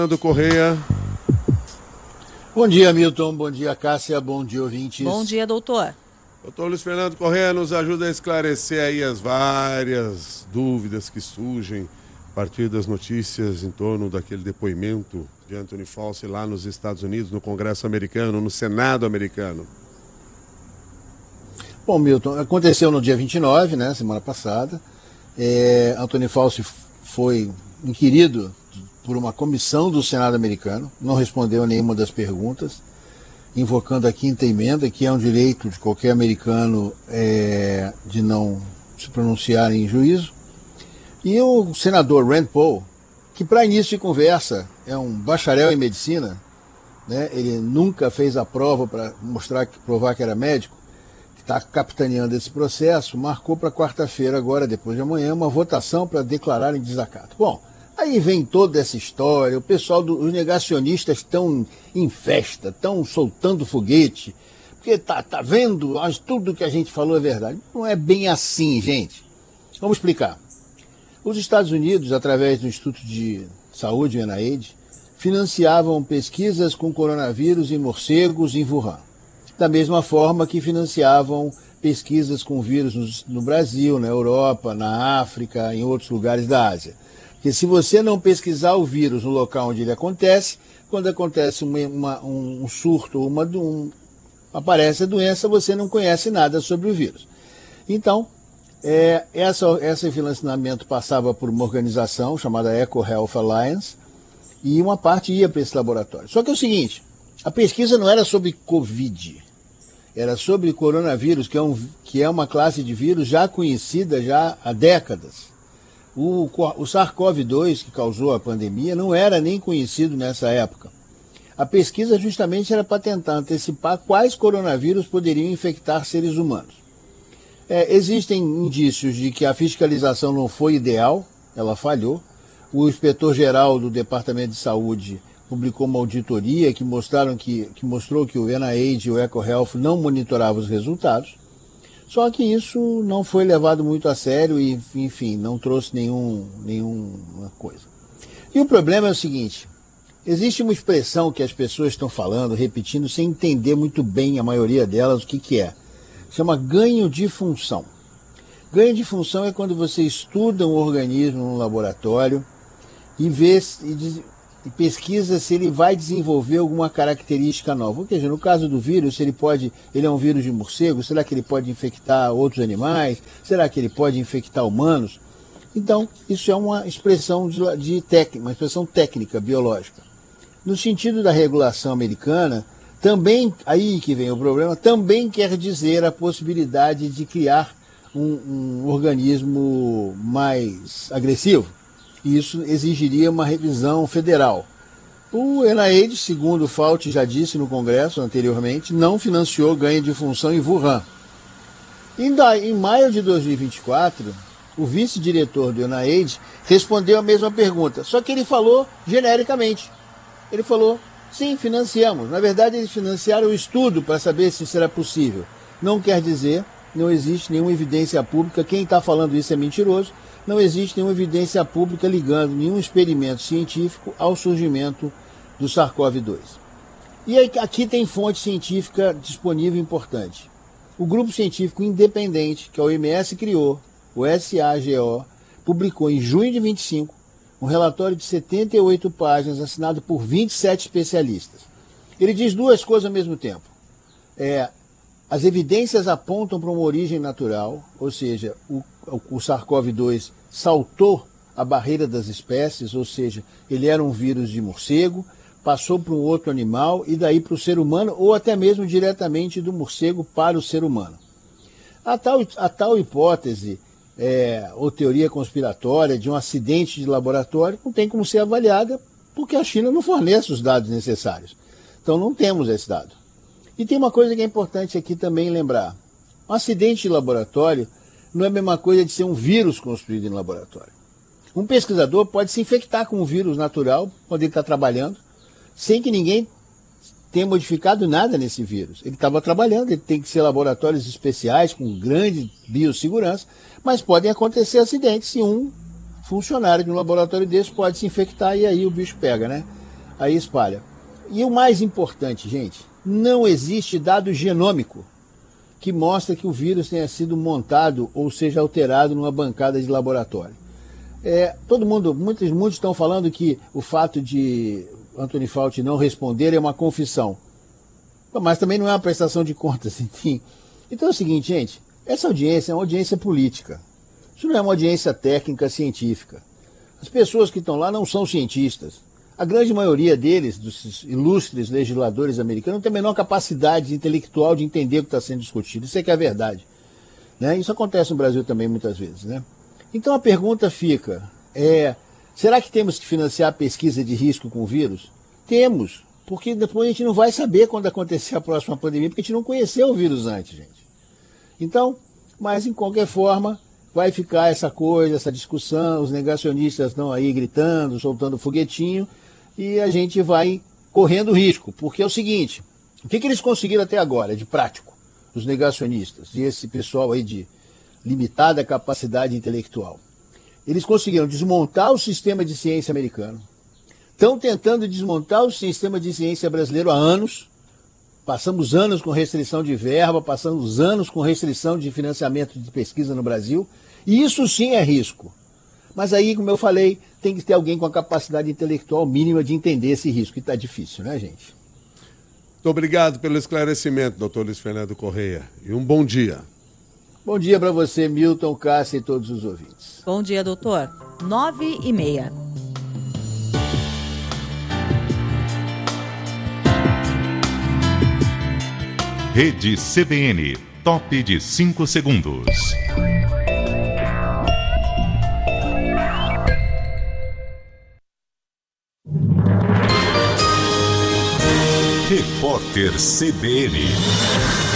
Fernando Correia. Bom dia, Milton. Bom dia, Cássia. Bom dia, ouvintes. Bom dia, doutor. Doutor Luiz Fernando Correia nos ajuda a esclarecer aí as várias dúvidas que surgem a partir das notícias em torno daquele depoimento de Anthony Fauci lá nos Estados Unidos, no Congresso americano, no Senado americano. Bom, Milton, aconteceu no dia 29, né, semana passada. Anthony Fauci foi inquirido por uma comissão do Senado americano, não respondeu a nenhuma das perguntas, invocando a quinta emenda, que é um direito de qualquer americano de não se pronunciar em juízo. E o senador Rand Paul, que para início de conversa é um bacharel em medicina, né, ele nunca fez a prova para provar que era médico, que está capitaneando esse processo, marcou para quarta-feira, agora, depois de amanhã, uma votação para declarar em desacato. Bom, aí vem toda essa história, o pessoal os negacionistas estão em festa, estão soltando foguete, porque tá vendo, tudo que a gente falou é verdade. Não é bem assim, gente. Vamos explicar. Os Estados Unidos, através do Instituto de Saúde, o NIH, financiavam pesquisas com coronavírus em morcegos em Wuhan. Da mesma forma que financiavam pesquisas com vírus no Brasil, na Europa, na África, em outros lugares da Ásia. Porque se você não pesquisar o vírus no local onde ele acontece, quando acontece um surto, aparece a doença, você não conhece nada sobre o vírus. Então, esse financiamento passava por uma organização chamada EcoHealth Alliance, e uma parte ia para esse laboratório. Só que é o seguinte, a pesquisa não era sobre Covid, era sobre coronavírus, que é uma classe de vírus já conhecida já há décadas. O SARS-CoV-2, que causou a pandemia, não era nem conhecido nessa época. A pesquisa justamente era para tentar antecipar quais coronavírus poderiam infectar seres humanos. Existem indícios de que a fiscalização não foi ideal, ela falhou. O inspetor-geral do Departamento de Saúde publicou uma auditoria que mostrou que o NIH e o EcoHealth não monitoravam os resultados. Só que isso não foi levado muito a sério e, enfim, não trouxe nenhuma coisa. E o problema é o seguinte, existe uma expressão que as pessoas estão falando, repetindo, sem entender muito bem, a maioria delas, o que é. Chama ganho de função. Ganho de função é quando você estuda um organismo no laboratório e pesquisa se ele vai desenvolver alguma característica nova. Ou seja, no caso do vírus, ele é um vírus de morcego, será que ele pode infectar outros animais? Será que ele pode infectar humanos? Então, isso é uma expressão uma expressão técnica, biológica. No sentido da regulação americana, também, aí que vem o problema, também quer dizer a possibilidade de criar um organismo mais agressivo. E isso exigiria uma revisão federal. O NIH, segundo o Fauci já disse no Congresso anteriormente, não financiou ganho de função em Wuhan. Em maio de 2024, o vice-diretor do NIH respondeu a mesma pergunta, só que ele falou genericamente. Ele falou, sim, financiamos. Na verdade, eles financiaram o estudo para saber se será possível. Não quer dizer, não existe nenhuma evidência pública, quem está falando isso é mentiroso, não existe nenhuma evidência pública ligando nenhum experimento científico ao surgimento do SARS-CoV-2. E aqui tem fonte científica disponível importante. O grupo científico independente que a OMS criou, o SAGO, publicou em junho de 25 um relatório de 78 páginas assinado por 27 especialistas. Ele diz duas coisas ao mesmo tempo. As evidências apontam para uma origem natural, ou seja, o SARS-CoV-2 saltou a barreira das espécies, ou seja, ele era um vírus de morcego, passou para um outro animal e daí para o ser humano, ou até mesmo diretamente do morcego para o ser humano. A tal hipótese, ou teoria conspiratória de um acidente de laboratório, não tem como ser avaliada porque a China não fornece os dados necessários. Então não temos esse dado. E tem uma coisa que é importante aqui também lembrar. Um acidente de laboratório não é a mesma coisa de ser um vírus construído em laboratório. Um pesquisador pode se infectar com um vírus natural, quando ele está trabalhando, sem que ninguém tenha modificado nada nesse vírus. Ele estava trabalhando, ele tem que ser laboratórios especiais, com grande biossegurança, mas podem acontecer acidentes e um funcionário de um laboratório desse pode se infectar e aí o bicho pega, né? aí espalha. E o mais importante, gente, não existe dado genômico que mostra que o vírus tenha sido montado ou seja alterado numa bancada de laboratório. Muitos estão falando que o fato de Anthony Fauci não responder é uma confissão. Mas também não é uma prestação de contas, enfim. Então é o seguinte, gente, essa audiência é uma audiência política. Isso não é uma audiência técnica científica. As pessoas que estão lá não são cientistas. A grande maioria deles, dos ilustres legisladores americanos, não tem a menor capacidade intelectual de entender o que está sendo discutido. Isso é que é a verdade. Né? Isso acontece no Brasil também muitas vezes. Né? Então a pergunta fica, será que temos que financiar a pesquisa de risco com o vírus? Temos, porque depois a gente não vai saber quando acontecer a próxima pandemia, porque a gente não conheceu o vírus antes, gente. Então, mas em qualquer forma, vai ficar essa coisa, essa discussão, os negacionistas estão aí gritando, soltando foguetinho, e a gente vai correndo risco, porque é o seguinte, o que eles conseguiram até agora, de prático, os negacionistas, e esse pessoal aí de limitada capacidade intelectual? Eles conseguiram desmontar o sistema de ciência americano, estão tentando desmontar o sistema de ciência brasileiro há anos, passamos anos com restrição de verba, passamos anos com restrição de financiamento de pesquisa no Brasil, e isso sim é risco. Mas aí, como eu falei, tem que ter alguém com a capacidade intelectual mínima de entender esse risco, e está difícil, né, gente? Muito obrigado pelo esclarecimento, doutor Luiz Fernando Correia, e um bom dia. Bom dia para você, Milton, Cássia e todos os ouvintes. Bom dia, doutor. 9h30. Rede CBN, top de 5 segundos. Repórter CBN.